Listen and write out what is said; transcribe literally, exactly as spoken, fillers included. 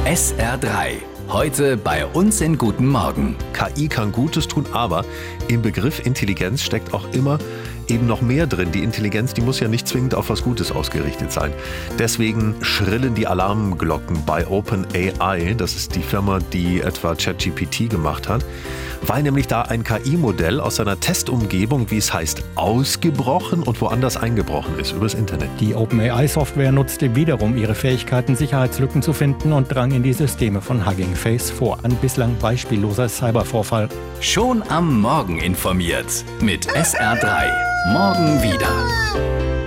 S R drei. Heute bei uns in Guten Morgen. K I kann Gutes tun, aber im Begriff Intelligenz steckt auch immer eben noch mehr drin. Die Intelligenz, die muss ja nicht zwingend auf was Gutes ausgerichtet sein. Deswegen schrillen die Alarmglocken bei OpenAI. Das ist die Firma, die etwa ChatGPT gemacht hat. Weil nämlich da ein K I-Modell aus seiner Testumgebung, wie es heißt, ausgebrochen und woanders eingebrochen ist, übers Internet. Die OpenAI-Software nutzte wiederum ihre Fähigkeiten, Sicherheitslücken zu finden und drang in die Systeme von Hugging Face vor. Ein bislang beispielloser Cybervorfall. Schon am Morgen informiert mit S R drei. Morgen wieder.